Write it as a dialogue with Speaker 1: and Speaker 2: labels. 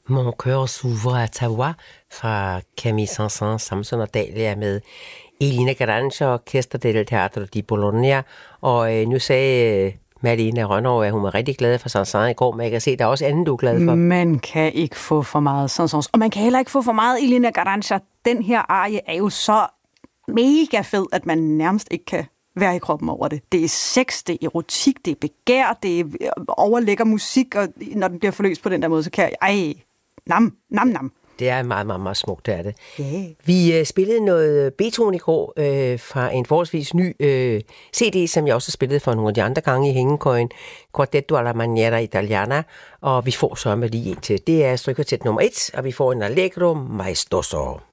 Speaker 1: Mon cœur s'ouvre à ta voix fra Camille Saint-Saëns, Samson og Dalia med Elina Garanca og Orchestra del Teatro di Bologna. Og nu sagde Malene Rønnow, at hun var rigtig glad for Saint-Saëns i går, men jeg kan se, at der er også andet, du er glad for.
Speaker 2: Man kan ikke få for meget Saint-Saëns, og man kan heller ikke få for meget Elina Garanca. Den her arie er jo så mega fed, at man nærmest ikke kan være i kroppen over det. Det er sex, det er erotik, det er begær, det er overlækker musik, og når den bliver forløst på den der måde, så kan jeg... nam.
Speaker 1: Det er meget, meget, meget smukt, det er det.
Speaker 2: Yeah.
Speaker 1: Vi spillede noget Beethoven i går fra en forholdsvis ny CD, som jeg også har spillet for nogle af de andre gange i hængekøjen. Quartetto alla maniera italiana, og vi får så med lige en til. Det er strykvartet nummer 1, og vi får en Allegro maestoso.